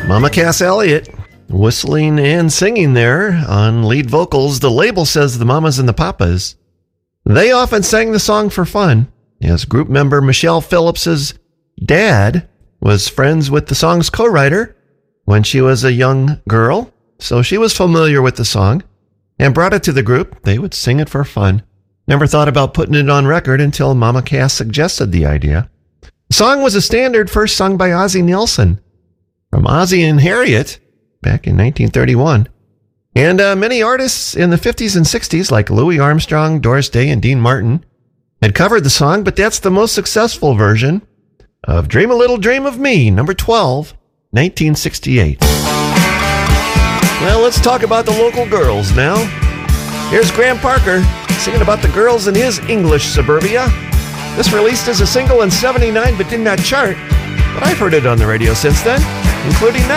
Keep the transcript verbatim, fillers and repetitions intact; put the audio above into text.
Mama Cass Elliot whistling and singing there on lead vocals. The label says the Mamas and the Papas. They often sang the song for fun, as group member Michelle Phillips's dad was friends with the song's co-writer when she was a young girl, so she was familiar with the song and brought it to the group. They would sing it for fun. Never thought about putting it on record until Mama Cass suggested the idea. The song was a standard first sung by Ozzie Nilsson from Ozzie and Harriet back in nineteen thirty-one. And uh, many artists in the fifties and sixties, like Louis Armstrong, Doris Day, and Dean Martin, had covered the song, but that's the most successful version of Dream a Little Dream of Me, number twelve, nineteen sixty-eight. Well, let's talk about the local girls now. Here's Graham Parker singing about the girls in his English suburbia. This released as a single in seventy-nine but did not chart, but I've heard it on the radio since then, including now.